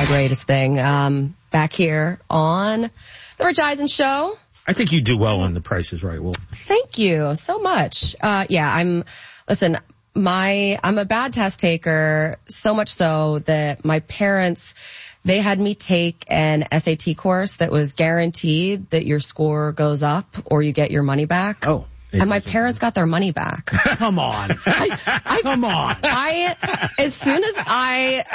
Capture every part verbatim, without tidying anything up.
my greatest thing. Um, back here on the Rich Eisen Show. I think you do well on The Price is Right, Will. Thank you so much. Uh, yeah, I'm, listen, my, I'm a bad test taker, so much so that my parents, they had me take an S A T course that was guaranteed that your score goes up or you get your money back. Oh. And my parents got their money back. Come on. I, I, Come on. I, as soon as I,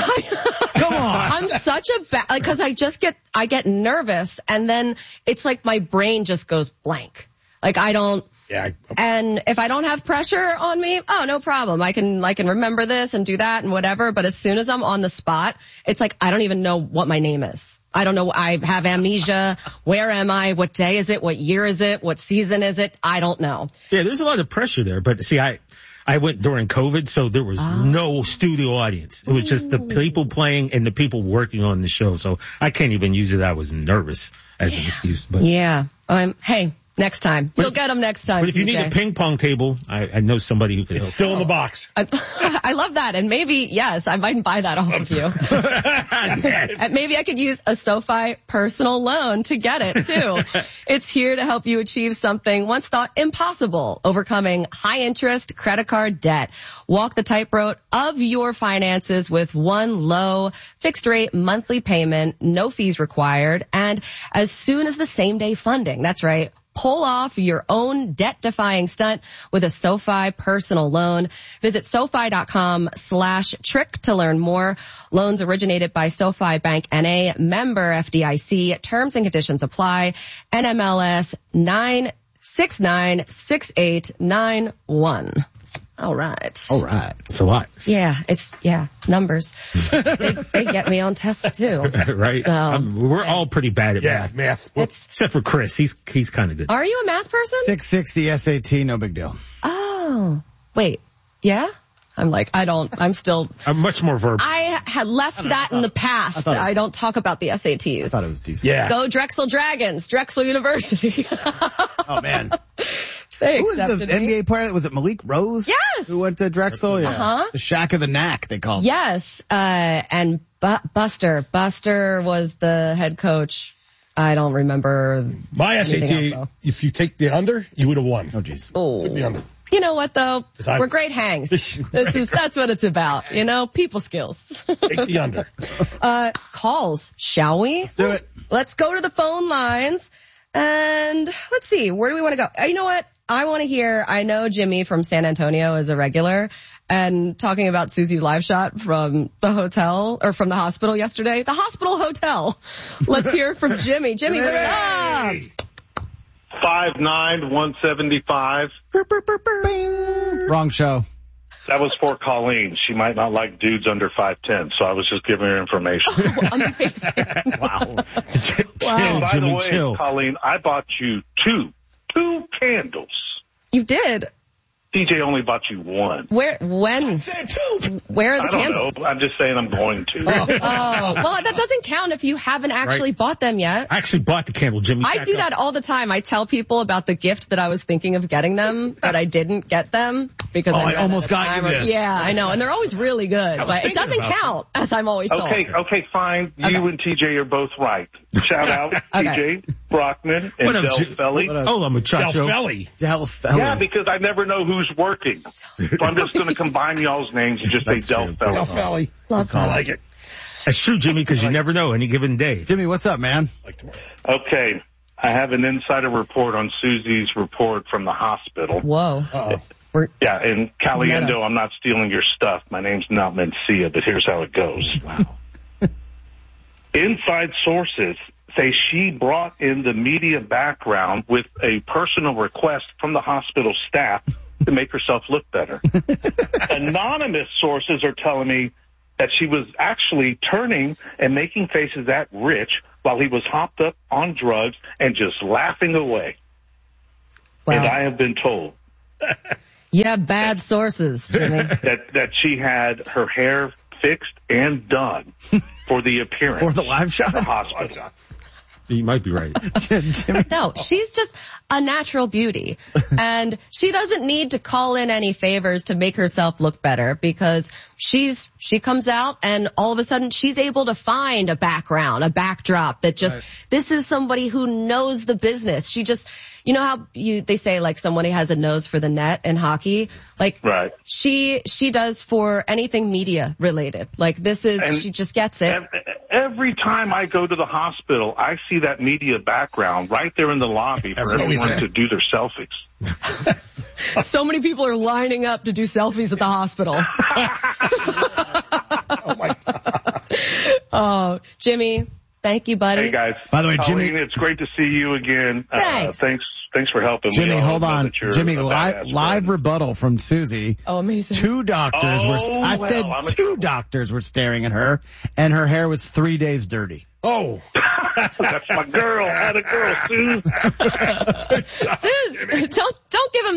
I Come on. I'm such a bad, like, cause I just get, I get nervous and then it's like my brain just goes blank. Like I don't, Yeah. I, and if I don't have pressure on me, oh, no problem. I can, I can remember this and do that and whatever. But as soon as I'm on the spot, it's like, I don't even know what my name is. I don't know. I have amnesia. Where am I? What day is it? What year is it? What season is it? I don't know. yeah, there's a lot of pressure there. But see, I, I went during COVID, so there was Oh. no studio audience. It was just the people playing and the people working on the show. So I can't even use it. I was nervous as an excuse. But, Yeah. Um, hey, next time. You'll get them next time. but if you C J. need a ping pong table, I, I know somebody who could It's help. still in the box. I, I love that. And maybe, yes, I might buy that off of you. Yes. And maybe I could use a SoFi personal loan to get it too. It's here to help you achieve something once thought impossible, overcoming high interest credit card debt. Walk the tightrope of your finances with one low fixed rate monthly payment, no fees required, and as soon as the same day funding. That's right. Pull off your own debt-defying stunt with a SoFi personal loan. Visit SoFi.com slash trick to learn more. Loans originated by SoFi Bank N A, member F D I C. Terms and conditions apply. N M L S nine six nine six eight nine one. All right. All right. It's a lot. Yeah, it's, yeah, numbers. they, they get me on tests too. Right? So, Um, we're all pretty bad at Yeah, math. math. Well, It's, Except for Chris. He's, he's kind of good. are you a math person? six sixty S A T, no big deal. Oh, wait. Yeah? I'm like, I don't, I'm still, I'm much more verbal. I had left that in the past. thought it was- I don't talk about the S A Ts. I thought it was decent. yeah. Go Drexel Dragons, Drexel University. Oh, man. They Who was the accepted N B A me. player? Was it Malik Rose? Yes. Who went to Drexel? Yeah. Uh-huh. The Shack of the Knack, they call it. Yes, uh, and Bu- Buster. Buster was the head coach. I don't remember. My S A anything T, else, if you take the under, you would have won. Oh, jeez. Oh. Took the under. You know what though? I- We're great hangs. This is, that's what it's about. You know, people skills. Take the under. uh, calls, shall we? Let's do it. Let's go to the phone lines and let's see, where do we want to go? Uh, You know what? I want to hear, I know Jimmy from San Antonio is a regular and talking about Susie's live shot from the hotel or from the hospital yesterday, the hospital hotel. Let's hear from Jimmy. Jimmy, what's up? Five nine, one seventy-five. Wrong show. That was for Colleen. She might not like dudes under five ten, so I was just giving her information. Amazing. Wow. Chill, By Jimmy, the way, chill. Colleen, I bought you two, two candles. You did. D J only bought you one. Where, when, Said two. where are the I don't candles? know. I'm just saying I'm going to. Oh, well, that doesn't count if you haven't actually Right. bought them yet. I actually bought the candle, Jimmy. I Back do up. that all the time. I tell people about the gift that I was thinking of getting them, but I didn't get them because Oh, I, I ran almost out of got you time. this. Yeah, I know, and they're always really good, was but it thinking doesn't about count, as I'm always told. Okay, okay, fine. You Okay. and T J are both right. Shout out Okay. T J Brockman and What up, Del Ji- Felly. Oh, I'm a chacho. Delfelli. Del Felly. Yeah, because I never know who's working. So I'm just going to combine y'all's names and just say That's Del true. Felly. Delfelli. Love I that. like it. That's true, Jimmy, because you never know any given day. Jimmy, what's up, man? Like tomorrow. Okay, I have an insider report on Susie's report from the hospital. Whoa. Uh-oh. We're, Yeah, and Caliendo, meta. I'm not stealing your stuff. My name's not Mencia, but here's how it goes. Wow. Inside sources say she brought in the media background with a personal request from the hospital staff to make herself look better. Anonymous sources are telling me that she was actually turning and making faces at Rich while he was hopped up on drugs and just laughing away. And wow. I have been told You have bad sources, Jimmy. that, that she had her hair fixed and done for the appearance For the live at shot? the hospital. You might be right. No, she's just a natural beauty. And she doesn't need to call in any favors to make herself look better because she's, she comes out and all of a sudden she's able to find a background, a backdrop that just, right. This is somebody who knows the business. She just, you know how you, they say like somebody has a nose for the net in hockey? Like, right. she, she does for anything media related. Like this is, and she just gets it. Every time I go to the hospital, I see that media background right there in the lobby for everyone to do their selfies. So many people are lining up to do selfies at the hospital. Oh my God. Oh, Jimmy, thank you, buddy. Hey guys. By the way, Colleen, Jimmy, it's great to see you again. Thanks. Uh, thanks. Thanks for helping. Jimmy, we hold on. Jimmy, li- live friend. rebuttal from Susie. Oh, amazing. Two doctors oh, were, st- I well, said I'm two doctors were staring at her, and her hair was three days dirty. Oh. That's my girl. Had a girl, Sue. Suze, don't, don't give him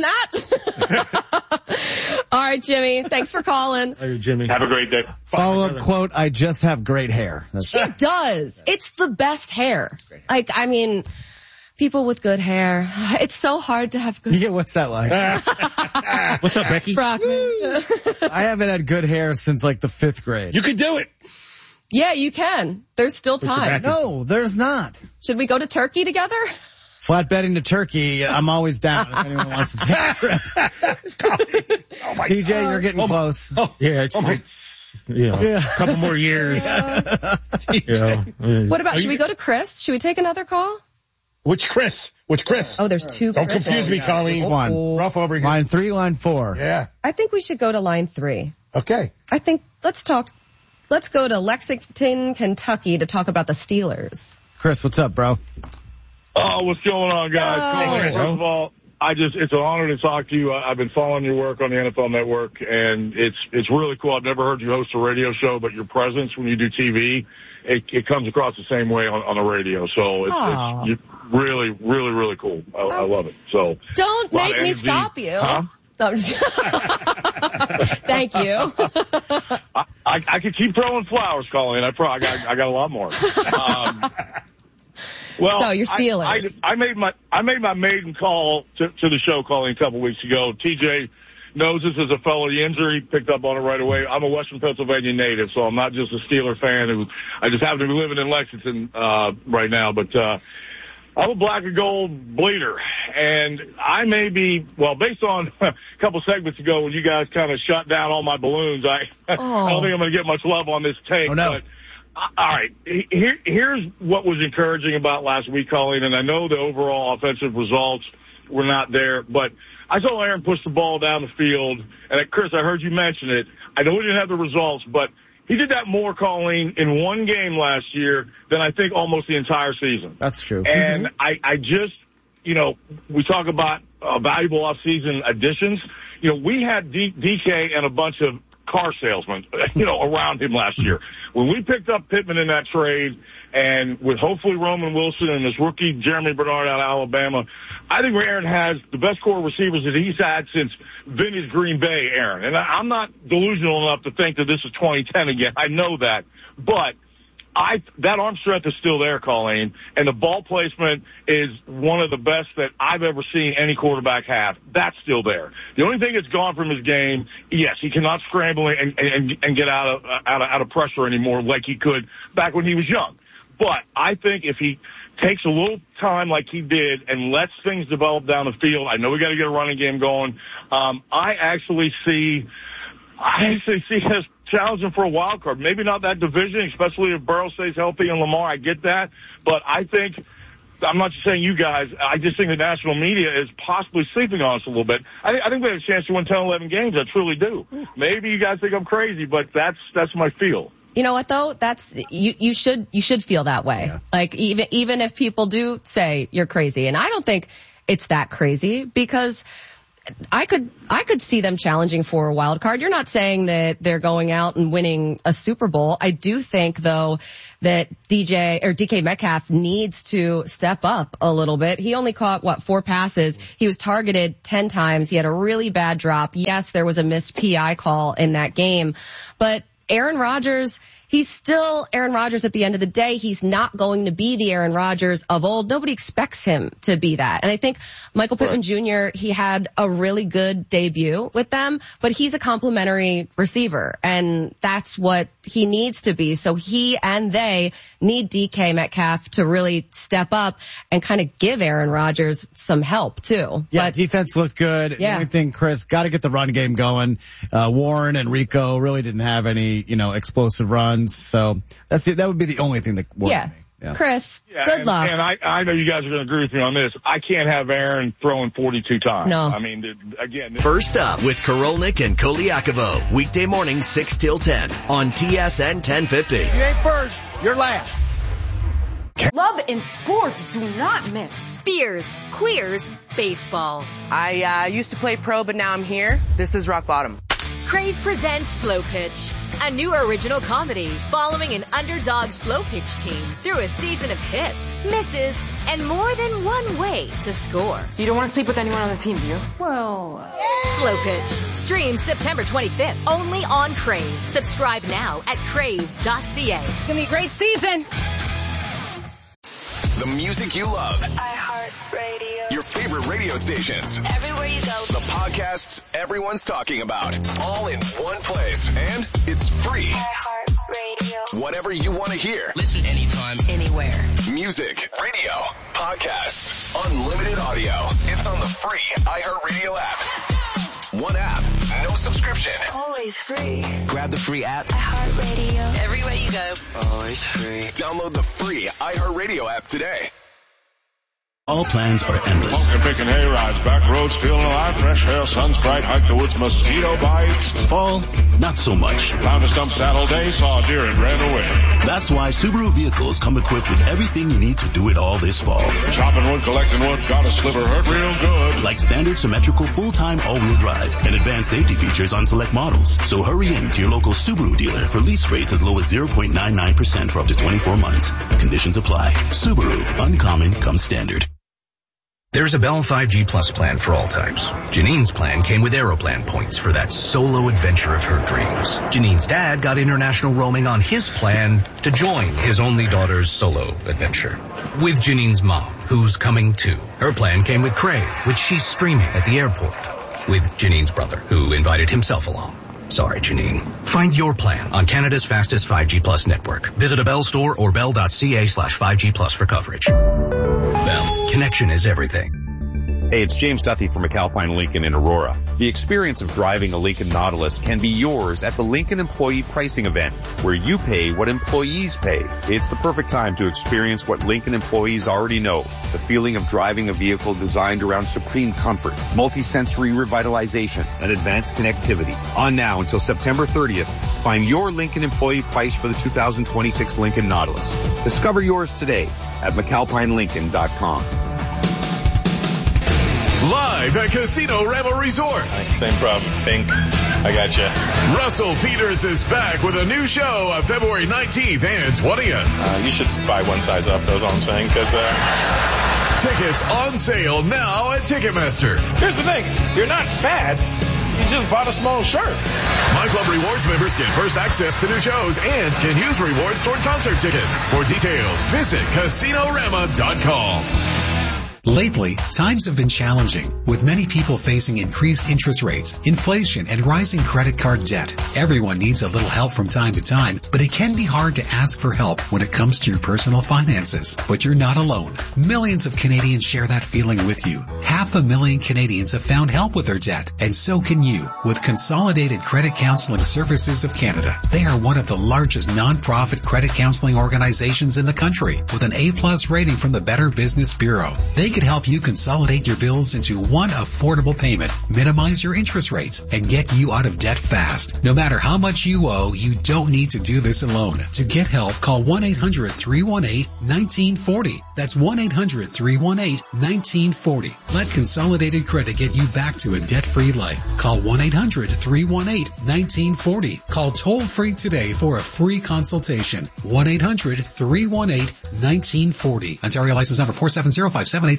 that. All right, Jimmy. Thanks for calling. Hey, Jimmy. Have a great day. Follow-up quote, I just have great hair. That's She does. It's the best hair. Like, I mean, people with good hair. It's so hard to have good hair. Yeah, what's that like? What's up, Becky? Brockman. I haven't had good hair since like the fifth grade. You could do it. Yeah, you can. There's still your time. back- No, there's not. Should we go to Turkey together? Flatbedding to Turkey, I'm always down if anyone wants to take a trip. Oh my P J, God. you're getting Oh, close. Oh, Yeah, it's, oh my- it's you know, Yeah. a couple more years. You know, What about, Are should you- we go to Chris? Should we take another call? Which Chris? Which Chris? Oh, there's two Don't Chris's. confuse me, Colleen. One. Rough over here. Line three, line four. Yeah. I think we should go to line three. Okay. I think, let's talk, let's go to Lexington, Kentucky to talk about the Steelers. Chris, what's up, bro? Oh, what's going on, guys? Oh. Colleen, first of all, I just, it's an honor to talk to you. I- I've been following your work on the N F L Network, and it's, it's really cool. I've never heard you host a radio show, but your presence when you do T V, it, it comes across the same way on, on the radio. So it's, Aw. it's you really, really, really cool. I, I love it. So Don't a lot make of me energy. stop you. Huh? No, I'm just- Thank you. I, I, I could keep throwing flowers, Colleen. I probably, I got, I got a lot more. Um, Well, So, your I- Steelers. I, I made my I made my maiden call to, to the show, Colleen, a couple weeks ago. T J knows this is a felony injury, picked up on it right away. I'm a Western Pennsylvania native, so I'm not just a Steeler fan who I just happen to be living in Lexington uh right now. But uh I'm a black and gold bleeder, and I may be, well, based on a couple segments ago when you guys kind of shut down all my balloons, I, I don't think I'm going to get much love on this take. Oh, no. But all right, here, here's what was encouraging about last week, Colleen, and I know the overall offensive results were not there, but I saw Aaron push the ball down the field, and Chris, I heard you mention it. I know we didn't have the results, but he did that more, Colleen, in one game last year than I think almost the entire season. That's true. And I, I just, you know, we talk about uh, valuable offseason additions. You know, we had D- DK and a bunch of car salesman, you know, around him last year. When we picked up Pittman in that trade, and with hopefully Roman Wilson and this rookie Jeremy Bernard out of Alabama, I think Aaron has the best core receivers that he's had since vintage Green Bay, Aaron. And I'm not delusional enough to think that this is twenty ten again. I know that. But I that arm strength is still there, Colleen, and the ball placement is one of the best that I've ever seen any quarterback have. That's still there. The only thing that's gone from his game, yes, he cannot scramble and and, and get out of, out of out of pressure anymore like he could back when he was young. But I think if he takes a little time like he did and lets things develop down the field, I know we got to get a running game going. Um, I actually see, I actually see us challenging for a wild card. Maybe not that division, especially if Burrow stays healthy and Lamar. I get that, but I think. I'm not just saying you guys. I just think the national media is possibly sleeping on us a little bit. I, I think we have a chance to win ten, eleven games. I truly do. Maybe you guys think I'm crazy, but that's that's my feel. You know what though? That's, you, you should, you should feel that way. Yeah. Like even, even if people do say you're crazy. And I don't think it's that crazy because I could, I could see them challenging for a wild card. You're not saying that they're going out and winning a Super Bowl. I do think though that D J or D K Metcalf needs to step up a little bit. He only caught what, four passes. He was targeted ten times. He had a really bad drop. Yes, there was a missed P I call in that game, but Aaron Rodgers, he's still Aaron Rodgers at the end of the day. He's not going to be the Aaron Rodgers of old. Nobody expects him to be that. And I think Michael Pittman right. Junior, he had a really good debut with them, but he's a complimentary receiver, and that's what he needs to be. So he and they need D K Metcalf to really step up and kind of give Aaron Rodgers some help too. Yeah, but, defense looked good. Yeah. The only thing, Chris, got to get the run game going. Uh, Warren and Rico really didn't have any, you know, explosive runs. So that's it. That would be the only thing that worried yeah. me. Yeah. Chris, yeah, good and, luck. And I, I know you guys are going to agree with me on this. I can't have Aaron throwing forty-two times. No. I mean, again. First up with Karolnik and Koliakovo. Weekday morning, six till ten on T S N ten fifty. You ain't first, you're last. Love and sports do not mix. Beers, queers, baseball. I uh, used to play pro, but now I'm here. This is rock bottom. Crave presents Slow Pitch, a new original comedy following an underdog slow pitch team through a season of hits, misses, and more than one way to score. You don't want to sleep with anyone on the team, do you? Well, uh... Slow Pitch streams September twenty-fifth only on Crave. Subscribe now at crave dot c a. It's gonna be a great season. The music you love. iHeartRadio. Your favorite radio stations. Everywhere you go. The podcasts everyone's talking about. All in one place. And it's free. iHeartRadio. Whatever you want to hear. Listen anytime, anywhere. Music, radio, podcasts, unlimited audio. It's on the free iHeartRadio app. One app, no subscription. Always free. Grab the free app. iHeartRadio. Everywhere you go. Always free. Download the free iHeartRadio app today. All plans are endless. Smoking, picking hay rides, back roads, feeling alive, fresh air, sun's bright, hike the woods, mosquito bites. Fall, not so much. Found a stump saddle day, saw a deer and ran away. That's why Subaru vehicles come equipped with everything you need to do it all this fall. Chopping wood, collecting wood, got a sliver, hurt real good. Like standard symmetrical full-time all-wheel drive and advanced safety features on select models. So hurry in to your local Subaru dealer for lease rates as low as zero point nine nine percent for up to twenty-four months. Conditions apply. Subaru, uncommon comes standard. There's a Bell five G Plus plan for all types. Janine's plan came with Aeroplan points for that solo adventure of her dreams. Janine's dad got international roaming on his plan to join his only daughter's solo adventure. With Janine's mom, who's coming too. Her plan came with Crave, which she's streaming at the airport. With Janine's brother, who invited himself along. Sorry, Janine. Find your plan on Canada's fastest five G Plus network. Visit a Bell store or bell.ca slash 5G Plus for coverage. Bell. Connection is everything. Hey, it's James Duthie from McAlpine Lincoln in Aurora. The experience of driving a Lincoln Nautilus can be yours at the Lincoln Employee Pricing Event, where you pay what employees pay. It's the perfect time to experience what Lincoln employees already know, the feeling of driving a vehicle designed around supreme comfort, multi-sensory revitalization, and advanced connectivity. On now until September thirtieth, find your Lincoln employee price for the two thousand twenty-six Lincoln Nautilus. Discover yours today at McAlpine Lincoln dot com. Live at Casino Rebel Resort. Same problem. Pink. I gotcha. Russell Peters is back with a new show on February nineteenth and twentieth. Uh, you should buy one size up, that's all I'm saying, because, uh... Tickets on sale now at Ticketmaster. Here's the thing. You're not fat. You just bought a small shirt. My Club Rewards members get first access to new shows and can use rewards toward concert tickets. For details, visit Casinorama dot com. Lately, times have been challenging, with many people facing increased interest rates, inflation, and rising credit card debt. Everyone needs a little help from time to time, but it can be hard to ask for help when it comes to your personal finances. But you're not alone. Millions of Canadians share that feeling with you. Half a million Canadians have found help with their debt, and so can you, with Consolidated Credit Counseling Services of Canada. They are one of the largest non-profit credit counseling organizations in the country, with an A-plus rating from the Better Business Bureau. They could help you consolidate your bills into one affordable payment, minimize your interest rates, and get you out of debt fast. No matter how much you owe, you don't need to do this alone. To get help, call one eight hundred three one eight one nine four zero. That's one eight hundred three one eight one nine four zero. Let Consolidated Credit get you back to a debt-free life. Call one eight hundred three one eight one nine four zero. Call toll-free today for a free consultation. one eight hundred three one eight one nine four zero. Ontario license number four seven zero five seven eight.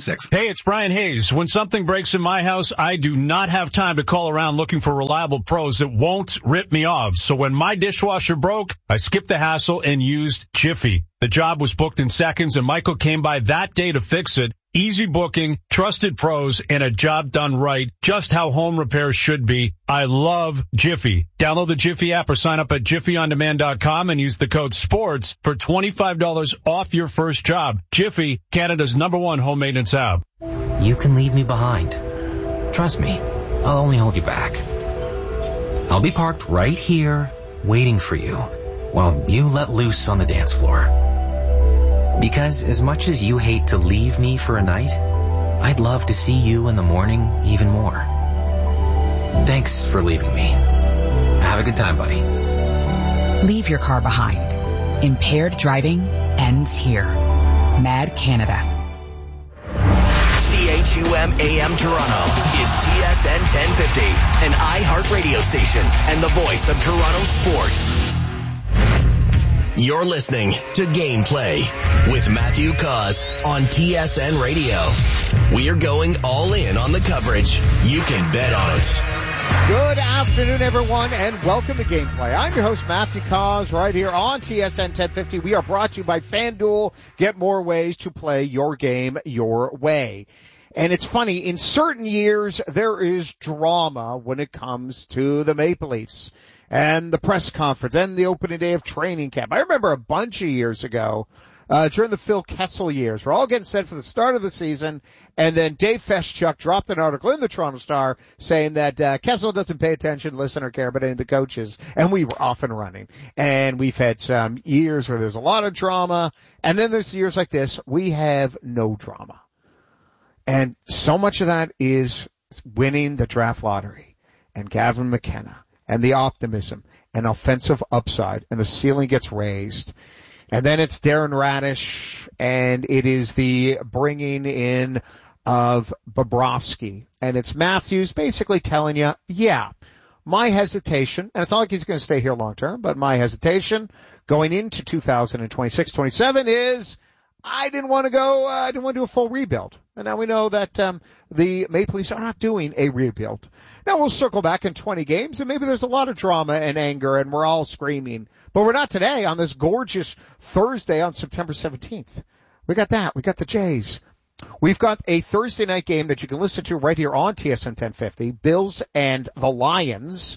six. Hey, it's Brian Hayes. When something breaks in my house, I do not have time to call around looking for reliable pros that won't rip me off. So when my dishwasher broke, I skipped the hassle and used Jiffy. The job was booked in seconds, and Michael came by that day to fix it. Easy booking, trusted pros, and a job done right. Just how home repairs should be. I love Jiffy. Download the Jiffy app or sign up at jiffy on demand dot com and use the code SPORTS for twenty-five dollars off your first job. Jiffy, Canada's number one home maintenance app. You can leave me behind. Trust me, I'll only hold you back. I'll be parked right here, waiting for you, while you let loose on the dance floor. Because as much as you hate to leave me for a night, I'd love to see you in the morning even more. Thanks for leaving me. Have a good time, buddy. Leave your car behind. Impaired driving ends here. Mad Canada. C H U M A M Toronto is T S N ten fifty, an iHeartRadio station and the voice of Toronto sports. You're listening to Gameplay with Matthew Cause on T S N Radio. We're going all in on the coverage. You can bet on it. Good afternoon, everyone, and welcome to Gameplay. I'm your host, Matthew Cause, right here on T S N ten fifty. We are brought to you by FanDuel. Get more ways to play your game your way. And it's funny, in certain years, there is drama when it comes to the Maple Leafs and the press conference and the opening day of training camp. I remember a bunch of years ago, uh, during the Phil Kessel years, we're all getting set for the start of the season, and then Dave Feschuk dropped an article in the Toronto Star saying that uh, Kessel doesn't pay attention, listen, or care about any of the coaches, and we were off and running. And we've had some years where there's a lot of drama, and then there's years like this, we have no drama. And so much of that is winning the draft lottery and Gavin McKenna and the optimism and offensive upside, and the ceiling gets raised. And then it's Darren Radish, and it is the bringing in of Bobrovsky. And it's Matthews basically telling you, yeah, my hesitation, and it's not like he's going to stay here long term, but my hesitation going into two thousand twenty-six twenty-seven is I didn't want to go, uh, I didn't want to do a full rebuild. And now we know that um the Maple Leafs are not doing a rebuild. Now we'll circle back in twenty games, and maybe there's a lot of drama and anger, and we're all screaming. But we're not today on this gorgeous Thursday on September seventeenth. We got that. We got the Jays. We've got a Thursday night game that you can listen to right here on T S N ten fifty, Bills and the Lions,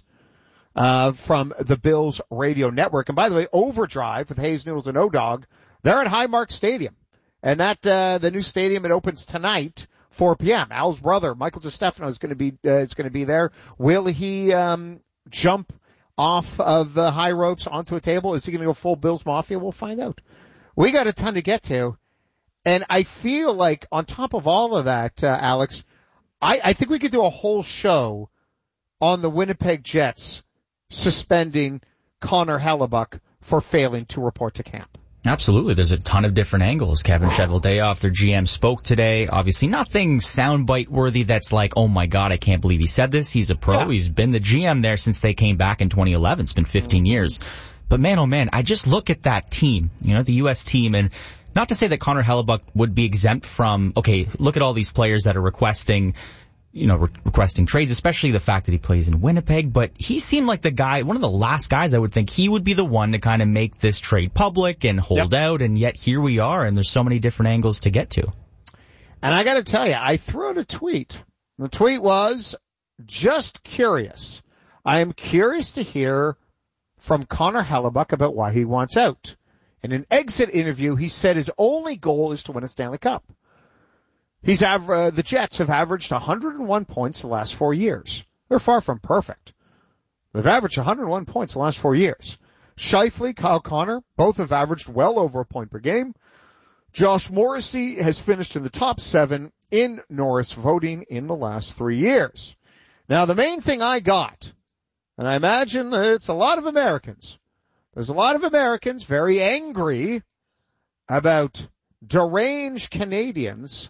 uh, from the Bills Radio Network. And by the way, Overdrive with Hayes Noodles and O-Dog, they're at Highmark Stadium. And that, uh, the new stadium, it opens tonight, four p.m. Al's brother, Michael DiStefano, is going to be, uh, is going to be there. Will he, um, jump off of the high ropes onto a table? Is he going to go full Bills Mafia? We'll find out. We got a ton to get to. And I feel like on top of all of that, uh, Alex, I, I think we could do a whole show on the Winnipeg Jets suspending Connor Hellebuck for failing to report to camp. Absolutely. There's a ton of different angles. Kevin Cheveldayoff, their G M, spoke today. Obviously nothing soundbite worthy that's like, oh my God, I can't believe he said this. He's a pro. Yeah. He's been the G M there since they came back in twenty eleven. It's been fifteen years. But man, oh man, I just look at that team, you know, the U S team, and not to say that Connor Hellebuck would be exempt from, okay, look at all these players that are requesting, you know, re- requesting trades, especially the fact that he plays in Winnipeg, but he seemed like the guy, one of the last guys I would think he would be the one to kind of make this trade public and hold yep. out, and yet here we are, and there's so many different angles to get to. And I gotta tell you, I threw out a tweet. The tweet was, just curious. I am curious to hear from Connor Hellebuck about why he wants out. In an exit interview, he said his only goal is to win a Stanley Cup. He's aver- uh, the Jets have averaged one hundred one points the last four years. They're far from perfect. They've averaged one hundred one points the last four years. Scheifele, Kyle Connor, both have averaged well over a point per game. Josh Morrissey has finished in the top seven in Norris voting in the last three years. Now, the main thing I got, and I imagine it's a lot of Americans, there's a lot of Americans very angry about deranged Canadians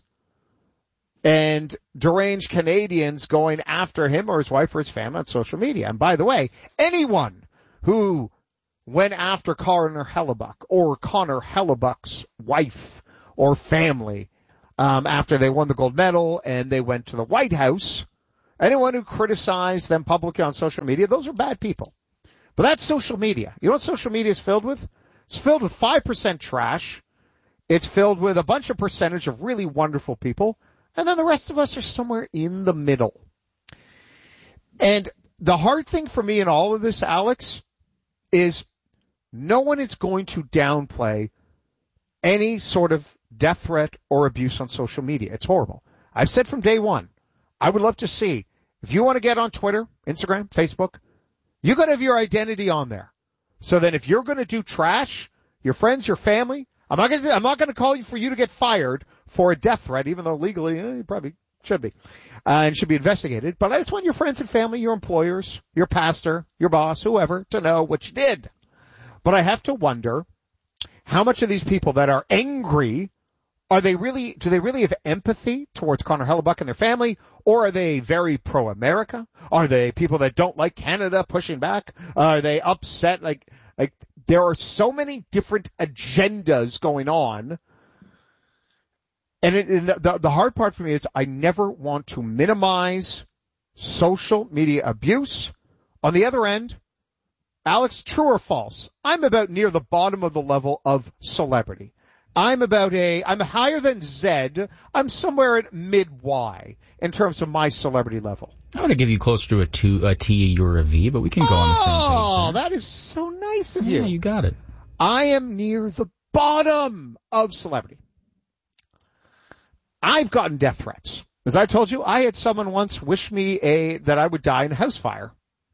and deranged Canadians going after him or his wife or his family on social media. And by the way, anyone who went after Connor Hellebuck or Connor Hellebuck's wife or family, um, after they won the gold medal and they went to the White House. Anyone who criticized them publicly on social media, those are bad people. But that's social media. You know what social media is filled with? It's filled with five percent trash. It's filled with a bunch of percentage of really wonderful people. And then the rest of us are somewhere in the middle. And the hard thing for me in all of this, Alex, is no one is going to downplay any sort of death threat or abuse on social media. It's horrible. I've said from day one, I would love to see, if you want to get on Twitter, Instagram, Facebook, you got to have your identity on there. So then if you're going to do trash, your friends, your family, I'm not going to, I'm not going to call you for you to get fired for a death threat, even though legally eh, you probably should be, uh, and should be investigated. But I just want your friends and family, your employers, your pastor, your boss, whoever, to know what you did. But I have to wonder how much of these people that are angry, are they really, do they really have empathy towards Connor Hellebuyck and their family? Or are they very pro-America? Are they people that don't like Canada pushing back? Are they upset? Like, like, there are so many different agendas going on. And, it, and the, the hard part for me is I never want to minimize social media abuse. On the other end, Alex, true or false? I'm about near the bottom of the level of celebrity. I'm about a, I'm higher than Z. I'm somewhere at mid-Y in terms of my celebrity level. I want to give you closer to a, two, a T, you're a V, but we can go oh, on the same page. Oh, that is so nice of yeah, you. Yeah, you got it. I am near the bottom of celebrity. I've gotten death threats. As I told you, I had someone once wish me a, that I would die in a house fire.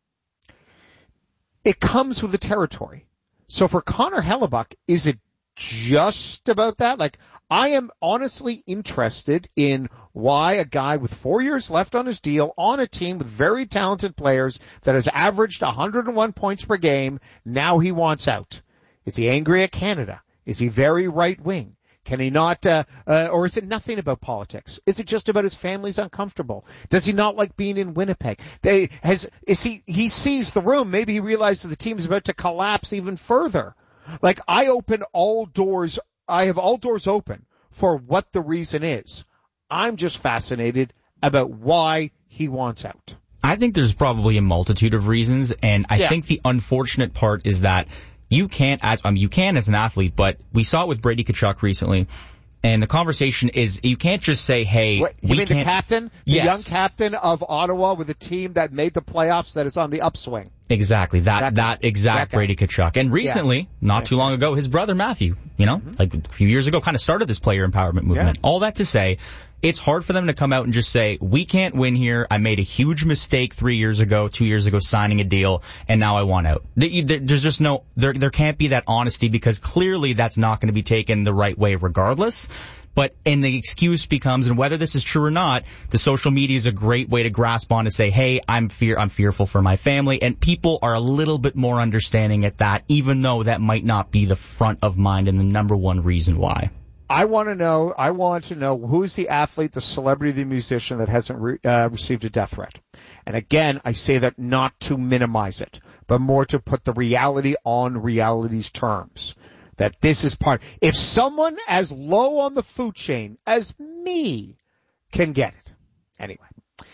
It comes with the territory. So for Connor Hellebuyck, is it just about that? Like, I am honestly interested in why a guy with four years left on his deal on a team with very talented players that has averaged one hundred one points per game, now he wants out. Is he angry at Canada? Is he very right wing? Can he not, uh, uh, or is it nothing about politics? Is it just about his family's uncomfortable? Does he not like being in Winnipeg? They, has, is he, he sees the room. Maybe he realizes the team is about to collapse even further. Like, I open all doors, I have all doors open for what the reason is. I'm just fascinated about why he wants out. I think there's probably a multitude of reasons, and I yeah. think the unfortunate part is that you can't, as I mean, you can as an athlete, but we saw it with Brady Tkachuk recently, and the conversation is you can't just say, "Hey, what, you we mean can't." The captain, the yes. young captain of Ottawa with a team that made the playoffs that is on the upswing. Exactly that that, that exact that Brady Tkachuk, and recently, yeah. not too long ago, his brother Matthew, you know, mm-hmm. like a few years ago, kind of started this player empowerment movement. Yeah. All that to say, it's hard for them to come out and just say, we can't win here. I made a huge mistake three years ago, two years ago, signing a deal, and now I want out. There's just no, there, there can't be that honesty because clearly that's not going to be taken the right way regardless. But, and the excuse becomes, and whether this is true or not, the social media is a great way to grasp on to say, hey, I'm fear, I'm fearful for my family, and people are a little bit more understanding at that, even though that might not be the front of mind and the number one reason why. I want to know, I want to know who's the athlete, the celebrity, the musician that hasn't re, uh, received a death threat. And again, I say that not to minimize it, but more to put the reality on reality's terms. That this is part, if someone as low on the food chain as me can get it. Anyway.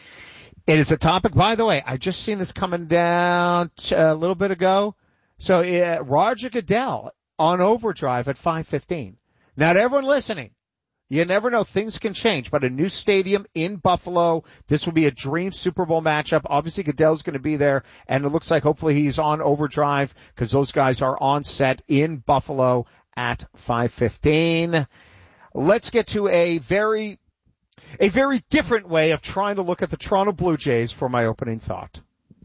It is a topic, by the way, I just seen this coming down a little bit ago. So, uh, Roger Goodell on Overdrive at five fifteen. Now, to everyone listening, you never know, things can change, but a new stadium in Buffalo, this will be a dream Super Bowl matchup. Obviously, Goodell's going to be there, and it looks like hopefully he's on Overdrive because those guys are on set in Buffalo at five fifteen. Let's get to a very, a very different way of trying to look at the Toronto Blue Jays for my opening thought.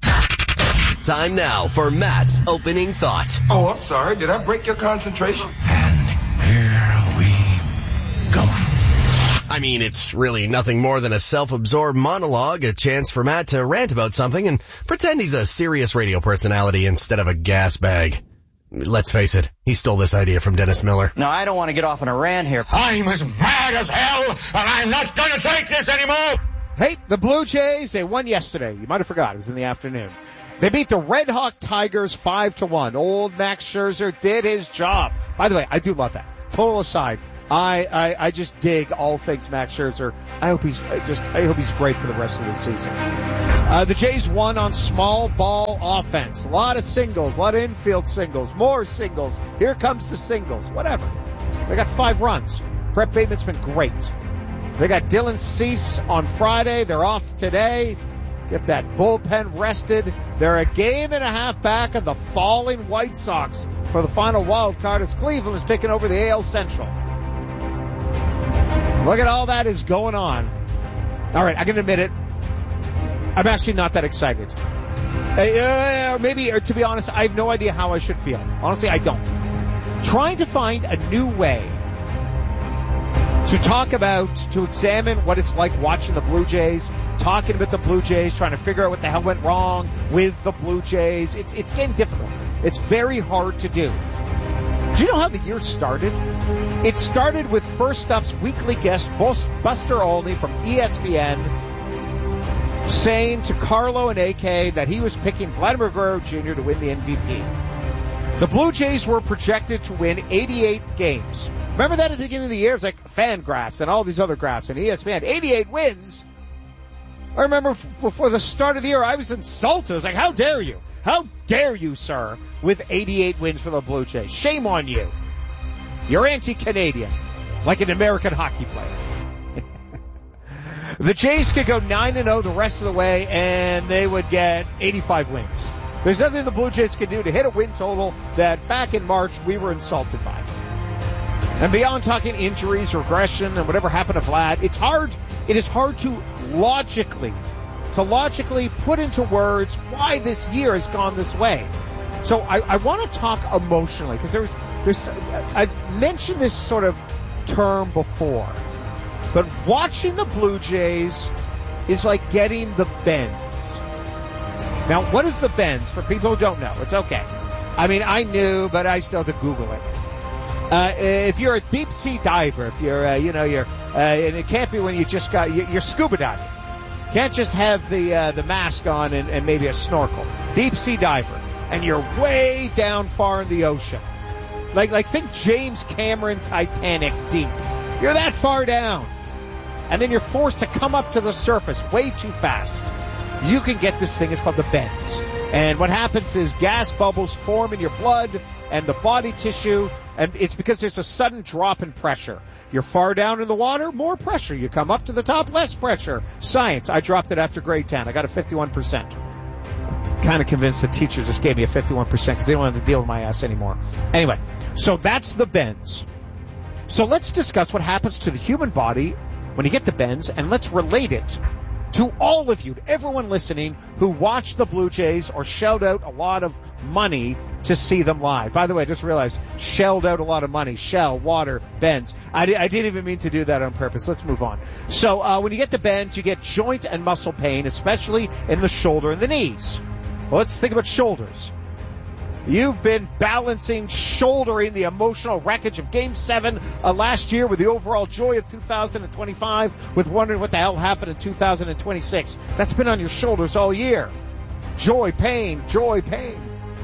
Time now for Matt's opening thought. Oh, I'm sorry. Did I break your concentration? Here we go. I mean, it's really nothing more than a self-absorbed monologue, a chance for Matt to rant about something and pretend he's a serious radio personality instead of a gas bag. Let's face it, he stole this idea from Dennis Miller. No, I don't want to get off on a rant here. I'm as mad as hell, and I'm not going to take this anymore. Hey, the Blue Jays, they won yesterday. You might have forgot. It was in the afternoon. They beat the Red Hawk Tigers five to one. Old Max Scherzer did his job. By the way, I do love that. Total aside, I, I, I just dig all things Max Scherzer. I hope he's I just I hope he's great for the rest of the season. Uh, the Jays won on small ball offense. A lot of singles, a lot of infield singles, more singles. Here comes the singles. Whatever. They got five runs. Brett Bateman's been great. They got Dylan Cease on Friday. They're off today. Get that bullpen rested. They're a game and a half back of the falling White Sox for the final wild card as Cleveland is taking over the A L Central. Look at all that is going on. All right, I can admit it. I'm actually not that excited. Uh, maybe, or to be honest, I have no idea how I should feel. Honestly, I don't. Trying to find a new way to talk about, to examine what it's like watching the Blue Jays, talking about the Blue Jays, trying to figure out what the hell went wrong with the Blue Jays. It's, it's getting difficult. It's very hard to do. Do you know how the year started? It started with First Up's weekly guest, Buster Olney from E S P N, saying to Carlo and A K that he was picking Vladimir Guerrero Junior to win the M V P. The Blue Jays were projected to win eighty-eight games. Remember that at the beginning of the year? It was like fan graphs and all these other graphs and E S P N. eighty-eight wins. I remember f- before the start of the year, I was insulted. I was like, how dare you? How dare you, sir, with eighty-eight wins for the Blue Jays? Shame on you. You're anti-Canadian, like an American hockey player. The Jays could go nine and oh the rest of the way, and they would get eighty-five wins. There's nothing the Blue Jays could do to hit a win total that back in March we were insulted by. And beyond talking injuries, regression, and whatever happened to Vlad, it's hard, it is hard to logically, to logically put into words why this year has gone this way. So I, I want to talk emotionally, because there's, there's, I've mentioned this sort of term before, but watching the Blue Jays is like getting the bends. Now, what is the bends? For people who don't know, it's okay. I mean, I knew, but I still had to Google it. Uh, if you're a deep sea diver, if you're, uh, you know, you're, uh, and it can't be when you just got, you're scuba diving. Can't just have the, uh, the mask on and, and maybe a snorkel. Deep sea diver. And you're way down far in the ocean. Like, like think James Cameron Titanic deep. You're that far down. And then you're forced to come up to the surface way too fast. You can get this thing, it's called the bends. And what happens is gas bubbles form in your blood and the body tissue, and it's because there's a sudden drop in pressure. You're far down in the water, more pressure. You come up to the top, less pressure. Science. I dropped it after grade ten. I got a fifty-one percent. Kind of convinced the teacher just gave me a fifty-one percent because they don't have to deal with my ass anymore. Anyway, so that's the bends. So let's discuss what happens to the human body when you get the bends, and let's relate it to all of you, to everyone listening who watch the Blue Jays or shelled out a lot of money to see them live. By the way, I just realized, shelled out a lot of money. Shell, water, bends. I, I didn't even mean to do that on purpose. Let's move on. So uh, when you get the bends, you get joint and muscle pain, especially in the shoulder and the knees. Well, let's think about shoulders. You've been balancing, shouldering the emotional wreckage of Game seven uh, last year with the overall joy of two thousand twenty-five, with wondering what the hell happened in two thousand twenty-six. That's been on your shoulders all year. Joy, pain, joy, pain.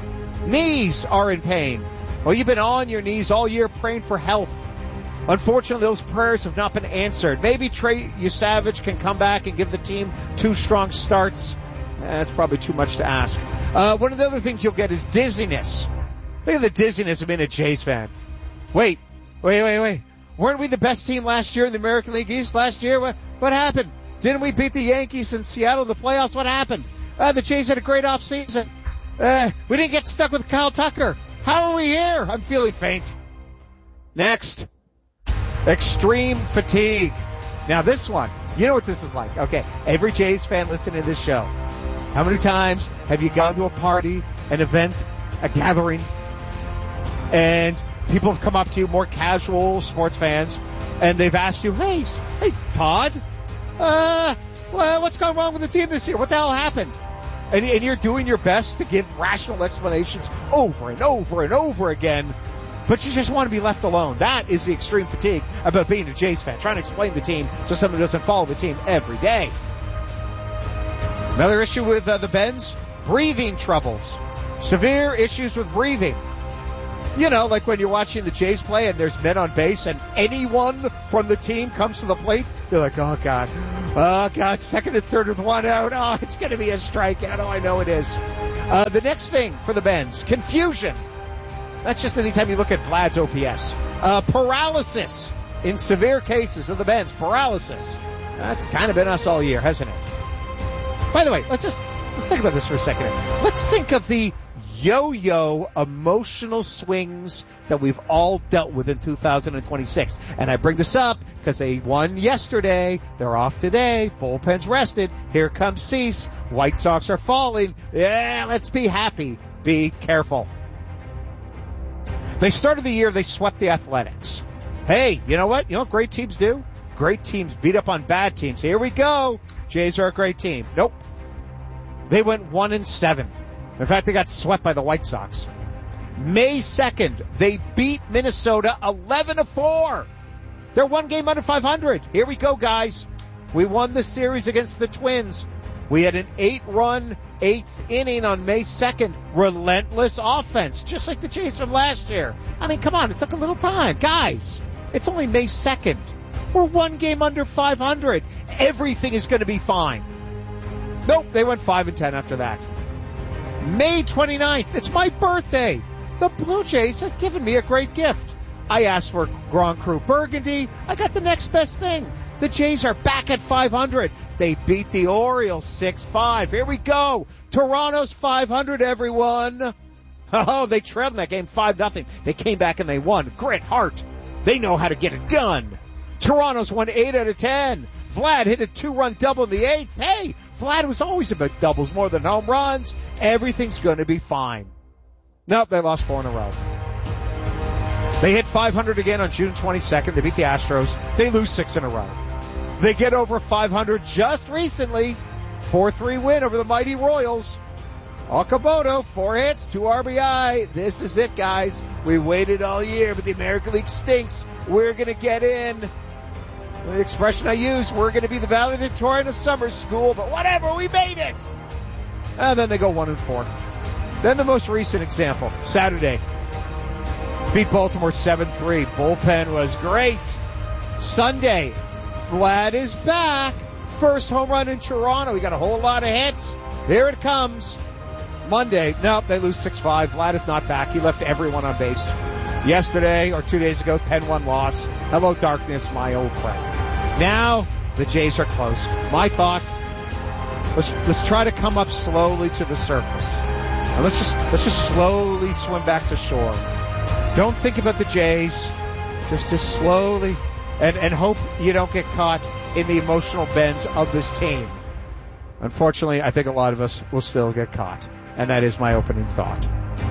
Knees are in pain. Well, you've been on your knees all year praying for health. Unfortunately, those prayers have not been answered. Maybe Trey Yusavage can come back and give the team two strong starts. That's probably too much to ask. Uh, one of the other things you'll get is dizziness. Look at the dizziness of being a Jays fan. Wait, wait, wait, wait. Weren't we the best team last year in the American League East last year? What, what happened? Didn't we beat the Yankees in Seattle in the playoffs? What happened? Uh, the Jays had a great offseason. Uh, we didn't get stuck with Kyle Tucker. How are we here? I'm feeling faint. Next. Extreme fatigue. Now this one, you know what this is like. Okay, every Jays fan listening to this show. How many times have you gone to a party, an event, a gathering, and people have come up to you, more casual sports fans, and they've asked you, hey, hey, Todd, uh, well, what's gone wrong with the team this year? What the hell happened? And, and you're doing your best to give rational explanations over and over and over again, but you just want to be left alone. That is the extreme fatigue about being a Jays fan, trying to explain the team to someone who doesn't follow the team every day. Another issue with uh, the bends, breathing troubles. Severe issues with breathing. You know, like when you're watching the Jays play and there's men on base and anyone from the team comes to the plate, you're like, oh, God. Oh, God, second and third with one out. Oh, it's going to be a strikeout. Oh, I know it is. Uh, the next thing for the Bens, confusion. That's just anytime you look at Vlad's O P S. Uh, paralysis in severe cases of the Bens. Paralysis. That's kind of been us all year, hasn't it? By the way, let's just let's think about this for a second. Let's think of the yo-yo emotional swings that we've all dealt with in two thousand twenty-six. And I bring this up because they won yesterday. They're off today. Bullpen's rested. Here comes Cease. White Sox are falling. Yeah, let's be happy. Be careful. They started the year, they swept the Athletics. Hey, you know what? You know what great teams do? Great teams beat up on bad teams. Here we go. Jays are a great team. Nope. They went one and seven. In fact, they got swept by the White Sox. May second, they beat Minnesota eleven to four. They're one game under five hundred. Here we go, guys. We won the series against the Twins. We had an eight-run eighth inning on May second. Relentless offense, just like the Jays from last year. I mean, come on, it took a little time. Guys, it's only May second. We're one game under five hundred. Everything is going to be fine. Nope, they went five and ten after that. May twenty-ninth, it's my birthday. The Blue Jays have given me a great gift. I asked for Grand Cru Burgundy. I got the next best thing. The Jays are back at five hundred. They beat the Orioles six five. Here we go. Toronto's five hundred, everyone. Oh, they trailed in that game five nothing. They came back and they won. Grit, heart. They know how to get it done. Toronto's won eight out of ten. Vlad hit a two-run double in the eighth. Hey, Vlad was always about doubles more than home runs. Everything's going to be fine. Nope, they lost four in a row. They hit five hundred again on June twenty-second. They beat the Astros. They lose six in a row. They get over five hundred just recently. four three win over the mighty Royals. Okamoto, four hits, two R B I. This is it, guys. We waited all year, but the American League stinks. We're going to get in. The expression I use, we're going to be the valedictorian of summer school, but whatever, we made it. And then they go one and four. Then the most recent example, Saturday. Beat Baltimore seven three. Bullpen was great. Sunday, Vlad is back. First home run in Toronto. We got a whole lot of hits. Here it comes. Monday, nope, they lose six five. Vlad is not back. He left everyone on base. Yesterday, or two days ago, ten one loss. Hello, darkness, my old friend. Now, the Jays are close. My thoughts, let's, let's try to come up slowly to the surface. And let's just, let's just slowly swim back to shore. Don't think about the Jays. Just, just slowly, and, and hope you don't get caught in the emotional bends of this team. Unfortunately, I think a lot of us will still get caught. And that is my opening thought.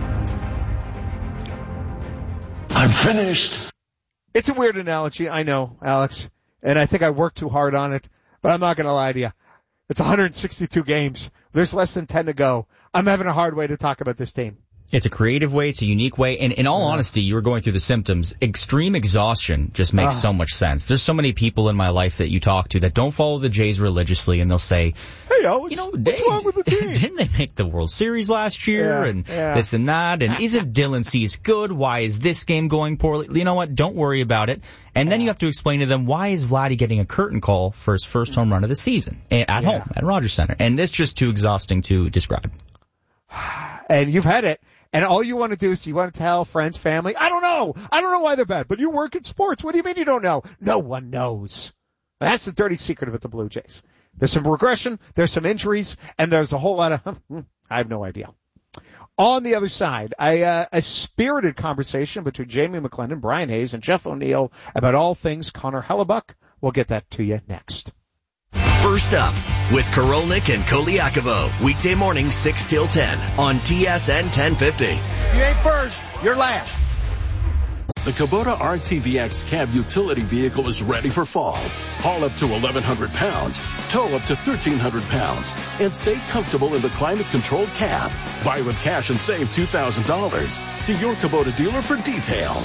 I'm finished. It's a weird analogy, I know, Alex. And I think I worked too hard on it. But I'm not going to lie to you. It's one hundred sixty-two games. There's less than ten to go. I'm having a hard way to talk about this team. It's a creative way. It's a unique way. And in all yeah. honesty, you were going through the symptoms. Extreme exhaustion just makes uh. so much sense. There's so many people in my life that you talk to that don't follow the Jays religiously, and they'll say, hey, Alex, you know, what's they, wrong with the team? Didn't they make the World Series last year? Yeah, and yeah. this and that. And isn't Dylan Cease good? Why is this game going poorly? You know what? Don't worry about it. And then you have to explain to them, why is Vladdy getting a curtain call for his first home run of the season at yeah. home at Rogers Center? And it's just too exhausting to describe. And you've had it. And all you want to do is you want to tell friends, family, I don't know. I don't know why they're bad, but you work in sports. What do you mean you don't know? No one knows. That's the dirty secret of the Blue Jays. There's some regression, there's some injuries, and there's a whole lot of, I have no idea. On the other side, I, uh, a spirited conversation between Jamie McLennan, Brian Hayes, and Jeff O'Neill about all things Connor Hellebuck. We'll get that to you next. First up, with Korolnik and Koliakovo, weekday mornings six till ten on T S N ten fifty. You ain't first, you're last. The Kubota R T V X cab utility vehicle is ready for fall. Haul up to eleven hundred pounds, tow up to thirteen hundred pounds, and stay comfortable in the climate-controlled cab. Buy with cash and save two thousand dollars. See your Kubota dealer for details.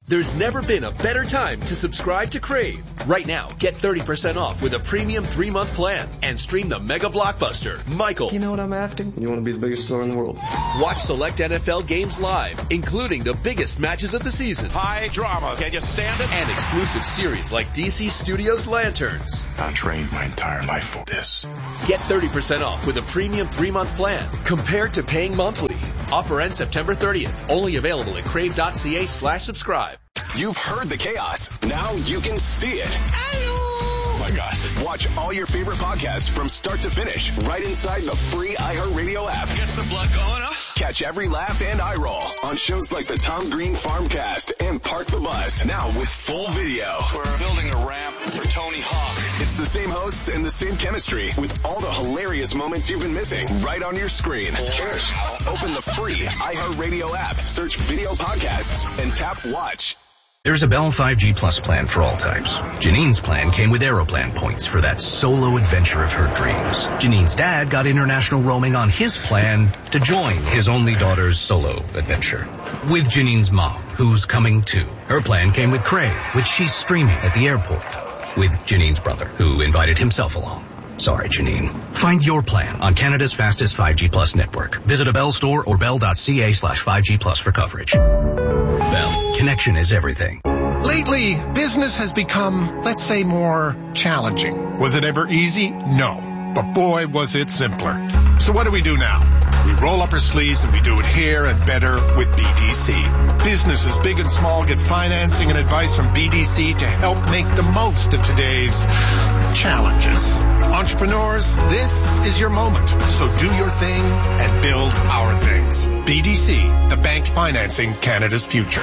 There's never been a better time to subscribe to Crave. Right now, get thirty percent off with a premium three-month plan and stream the mega blockbuster, Michael. You know what I'm after? You want to be the biggest star in the world. Watch select N F L games live, including the biggest matches of the season. High drama. Can you stand it? And exclusive series like D C Studios Lanterns. I trained my entire life for this. Get thirty percent off with a premium three-month plan compared to paying monthly. Offer ends September thirtieth. Only available at crave.ca slash subscribe. You've heard the chaos. Now you can see it. Oh my gosh. Watch all your favorite podcasts from start to finish right inside the free iHeartRadio app. Gets the blood going, huh? Catch every laugh and eye roll on shows like the Tom Green Farmcast and Park the Bus. Now with full video. We're building a ramp for Tony Hawk. It's the same hosts and the same chemistry with all the hilarious moments you've been missing right on your screen. Cheers. Open the free iHeartRadio app, search video podcasts, and tap watch. There's a Bell five G Plus plan for all types. Janine's plan came with Aeroplan points for that solo adventure of her dreams. Janine's dad got international roaming on his plan to join his only daughter's solo adventure. With Janine's mom, who's coming too. Her plan came with Crave, which she's streaming at the airport. With Janine's brother, who invited himself along. Sorry, Janine. Find your plan on Canada's fastest five G Plus network. Visit a Bell store or bell.ca slash 5G Plus for coverage. Bell. Connection is everything. Lately, business has become, let's say, more challenging. Was it ever easy? No. But boy, was it simpler. So what do we do now? We roll up our sleeves and we do it here and better with B D C. Businesses big and small get financing and advice from B D C to help make the most of today's challenges. Entrepreneurs, this is your moment. So do your thing and build our things. B D C, the bank financing Canada's future.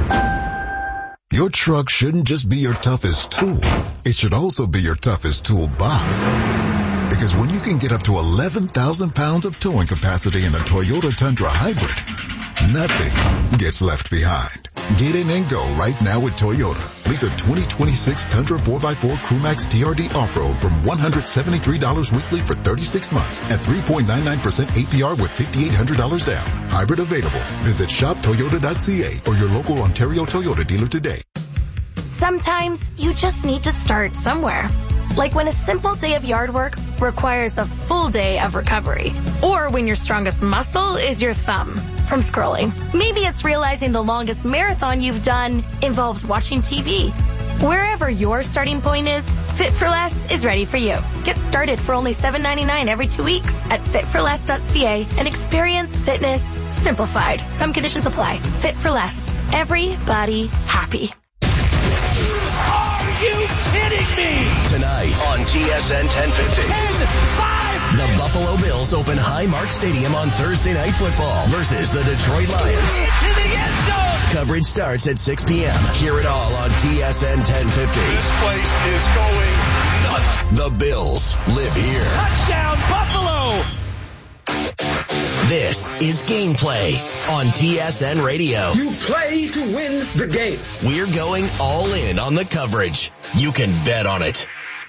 Your truck shouldn't just be your toughest tool. It should also be your toughest toolbox. Because when you can get up to eleven thousand pounds of towing capacity in a Toyota Tundra Hybrid, nothing gets left behind. Get in and go right now with Toyota. Lease a twenty twenty-six Tundra four by four Crewmax T R D Off-Road from one hundred seventy-three dollars weekly for thirty-six months at three point nine nine percent A P R with five thousand eight hundred dollars down. Hybrid available. Visit shop toyota dot c a or your local Ontario Toyota dealer today. Sometimes you just need to start somewhere. Like when a simple day of yard work requires a full day of recovery. Or when your strongest muscle is your thumb from scrolling. Maybe it's realizing the longest marathon you've done involved watching T V. Wherever your starting point is, Fit for Less is ready for you. Get started for only seven dollars and ninety-nine cents every two weeks at fit for less dot c a and experience fitness simplified. Some conditions apply. Fit for Less. Everybody happy. Are you kidding me? Tonight on T S N ten fifty. ten five The Buffalo Bills open Highmark Stadium on Thursday Night Football versus the Detroit Lions. To the end zone. Coverage starts at six p.m. Hear it all on T S N ten fifty. This place is going nuts. The Bills live here. Touchdown, Buffalo! This is Gameplay on T S N Radio. You play to win the game. We're going all in on the coverage. You can bet on it.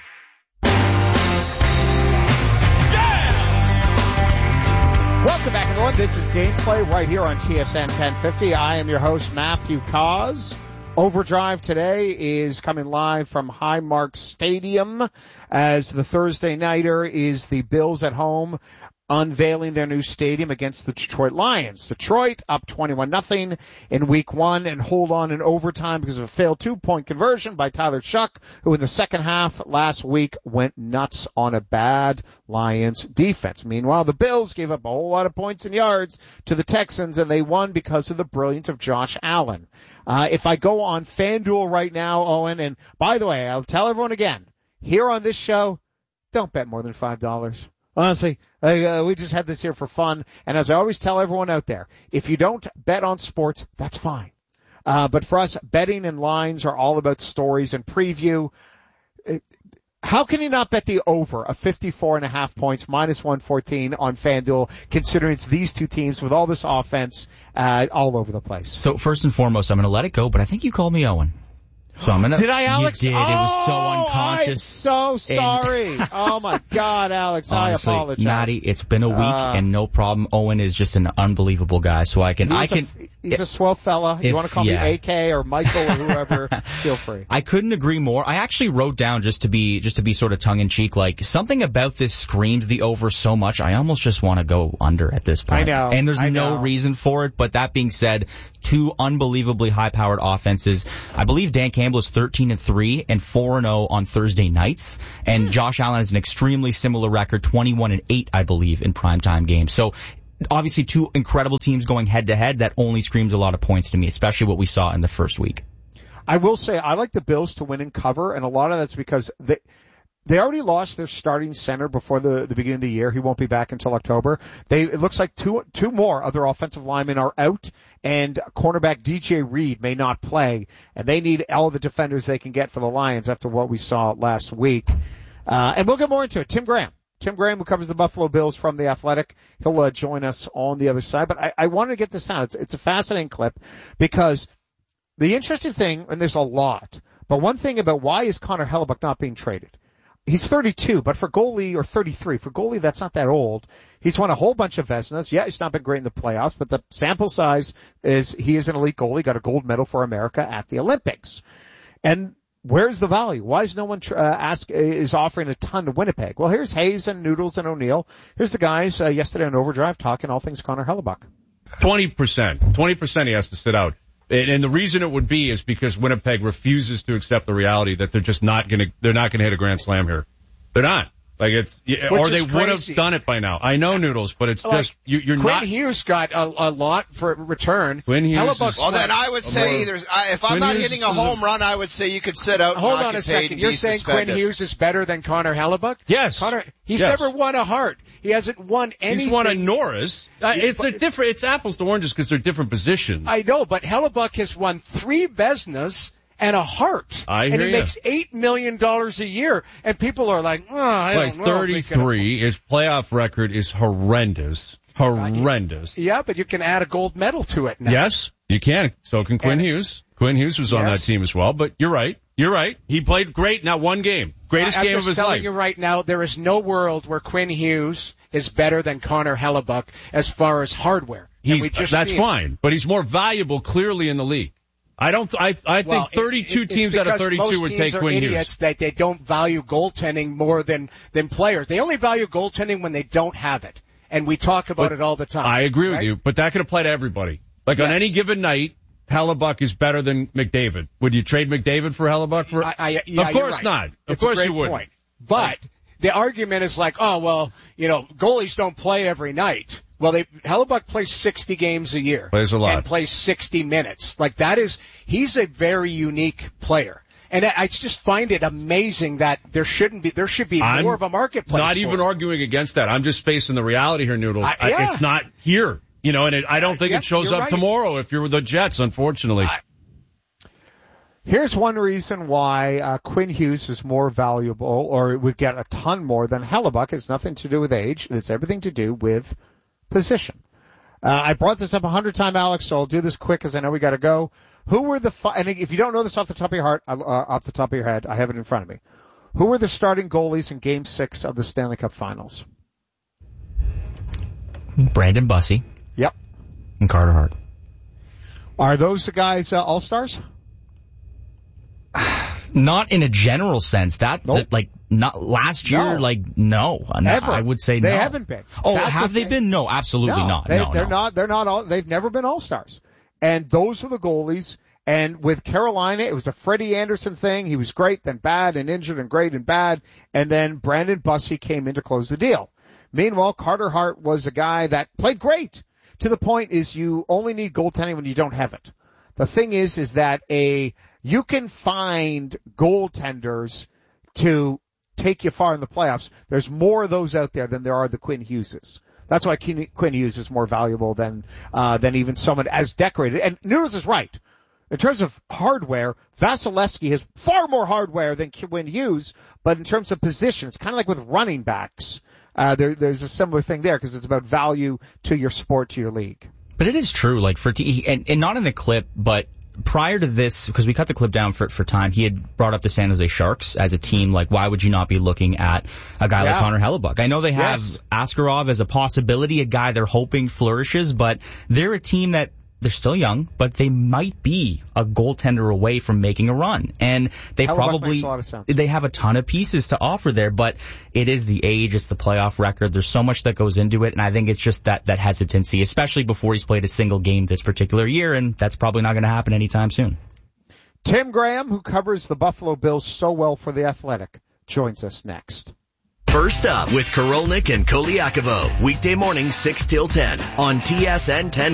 Welcome back, everyone. This is Gameplay right here on T S N ten fifty. I am your host, Matthew Cause. Overdrive today is coming live from Highmark Stadium as the Thursday nighter is the Bills at home unveiling their new stadium against the Detroit Lions. Detroit up twenty-one nothing in week one and hold on in overtime because of a failed two-point conversion by Tyler Shuck, who in the second half last week went nuts on a bad Lions defense. Meanwhile, the Bills gave up a whole lot of points and yards to the Texans, and they won because of the brilliance of Josh Allen. Uh, if I go on FanDuel right now, Owen, and by the way, I'll tell everyone again, here on this show, don't bet more than five dollars. Honestly, uh, we just had this here for fun. And as I always tell everyone out there, if you don't bet on sports, that's fine. Uh, but for us, betting and lines are all about stories and preview. How can you not bet the over of fifty-four and a half points, minus one fourteen on FanDuel, considering it's these two teams with all this offense uh, all over the place? So first and foremost, I'm going to let it go, but I think you called me Owen. So I'm gonna, did I, Alex? You did. Oh, it was so unconscious. I'm so sorry. And oh my God, Alex, honestly, I apologize. Natty, it's been a week uh, and no problem. Owen is just an unbelievable guy. So I can, I can. A, he's a swell fella. You if, want to call yeah. me A K or Michael or whoever, feel free. I couldn't agree more. I actually wrote down just to be just to be sort of tongue in cheek, like something about this screams the over so much. I almost just want to go under at this point. I know. And there's I no know. reason for it. But that being said, two unbelievably high-powered offenses. I believe Dan Campbell is thirteen and three and four and oh on Thursday nights, and Josh Allen has an extremely similar record, twenty-one and eight, I believe, in primetime games. So. Obviously, two incredible teams going head-to-head. That only screams a lot of points to me, especially what we saw in the first week. I will say I like the Bills to win and cover, and a lot of that's because they they already lost their starting center before the, the beginning of the year. He won't be back until October. They it looks like two two more other offensive linemen are out, and cornerback D J Reed may not play, and they need all the defenders they can get for the Lions after what we saw last week. Uh, and we'll get more into it. Tim Graham. Tim Graham, who covers the Buffalo Bills from The Athletic, he'll uh, join us on the other side. But I, I wanted to get this out. It's, it's a fascinating clip because the interesting thing, and there's a lot, but one thing about why is Connor Hellebuyck not being traded? He's thirty-two, but for goalie, or thirty-three, for goalie that's not that old. He's won a whole bunch of Vezinas. Yeah, he's not been great in the playoffs, but the sample size is he is an elite goalie, got a gold medal for America at the Olympics. And where's the value? Why is no one uh, ask is offering a ton to Winnipeg? Well, here's Hayes and Noodles and O'Neill. Here's the guys uh, yesterday on Overdrive talking all things Connor Hellebuyck. twenty percent. twenty percent he has to sit out. And, and the reason it would be is because Winnipeg refuses to accept the reality that they're just not going to, they're not going to hit a grand slam here. They're not. Like it's, or they would have done it by now. I know, Noodles, but it's like, just, you, you're Quinn not. Quinn Hughes got a, a lot for return. Quinn Hughes Hellebuyck, well, then I would say there's, I, if I'm Quinn not Hughes hitting a home run, I would say you could sit out and Hold not on get a second. paid You're and be saying suspended. Quinn Hughes is better than Connor Hellebuyck? Yes. Connor, he's yes. never won a Hart. He hasn't won anything. He's won a Norris. Uh, it's a different, it's apples to oranges because they're different positions. I know, but Hellebuyck has won three Vezinas and a Hart. I hear and he you. makes eight million dollars a year, and people are like, oh, I well, don't he's know. thirty-three. His playoff record is horrendous. Horrendous. Yeah, but you can add a gold medal to it now. Yes, you can. So can Quinn and, Hughes. Quinn Hughes was on yes. that team as well, but you're right. You're right. He played great. Now one game. Greatest I'm game of his life. I'm telling you right now, there is no world where Quinn Hughes is better than Connor Hellebuyck as far as hardware. He's, we just that's fine, but he's more valuable clearly in the league. I don't. I I think well, thirty-two it, it, teams out of thirty-two would take Quinn Hughes. Idiots that they don't value goaltending more than than players. They only value goaltending when they don't have it, and we talk about but it all the time. I agree right? with you, but that could apply to everybody. Like yes. on any given night, Hellebuyck is better than McDavid. Would you trade McDavid for Hellebuyck? For I, I, yeah, of course right. not. Of it's course a great you wouldn't. Point. But the argument is like, oh well, you know, goalies don't play every night. Well, they, Hellebuyck plays sixty games a year. Plays a lot. And plays sixty minutes. Like that is, he's a very unique player. And I, I just find it amazing that there shouldn't be, there should be I'm more of a marketplace. Not for even it. arguing against that. I'm just facing the reality here, Noodles. I, I, yeah. it's not here. You know, and it, I don't think yeah, it shows up right. tomorrow if you're the Jets, unfortunately. I, Here's one reason why uh, Quinn Hughes is more valuable, or would get a ton more than Hellebuyck. It's nothing to do with age. It's everything to do with position. Uh, I brought this up a hundred times, Alex, so I'll do this quick because I know we got to go. Who were the, fi- and if you don't know this off the top of your heart, uh, off the top of your head, I have it in front of me. Who were the starting goalies in Game Six of the Stanley Cup Finals? Brandon Bussey. Yep. And Carter Hart. Are those the guys uh, all-stars? Not in a general sense. That, nope. that like not last year. No. Like no, Ever. I would say they no. haven't been. Oh, That's have the they thing. been? No, absolutely no, not. They, no, they're no. not. They're not all. They've never been all-stars. And those are the goalies. And with Carolina, it was a Freddie Anderson thing. He was great, then bad, and injured, and great, and bad. And then Brandon Bussey came in to close the deal. Meanwhile, Carter Hart was a guy that played great. To the point is you only need goaltending when you don't have it. The thing is, is that a you can find goaltenders to take you far in the playoffs. There's more of those out there than there are the Quinn Hugheses. That's why Quinn Hughes is more valuable than uh than even someone as decorated. And Noodles is right. In terms of hardware, Vasilevsky has far more hardware than Quinn Hughes, but in terms of position, it's kind of like with running backs. Uh, there, there's a similar thing there because it's about value to your sport, to your league. But it is true, like for T, and, and not in the clip, but prior to this, because we cut the clip down for for time, he had brought up the San Jose Sharks as a team. Like, why would you not be looking at a guy yeah. like Connor Hellebuyck? I know they have yes. Askarov as a possibility, a guy they're hoping flourishes, but they're a team that they're still young, but they might be a goaltender away from making a run. And they Hellebuyck probably, makes a lot of sense. they have a ton of pieces to offer there, but it is the age, it's the playoff record. There's so much that goes into it, and I think it's just that, that hesitancy, especially before he's played a single game this particular year, and that's probably not going to happen anytime soon. Tim Graham, who covers the Buffalo Bills so well for The Athletic, joins us next. First up with Korolnik and Koliakovo, weekday morning six till ten on T S N ten